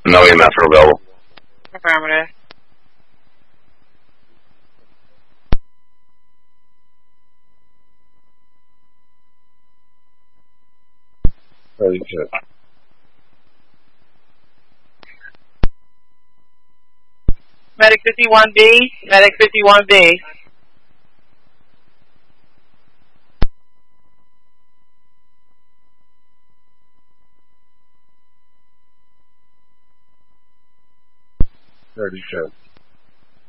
No EMS are available. Affirmative. Ready, check. Medic 51B. Medic 51B. Ready, check.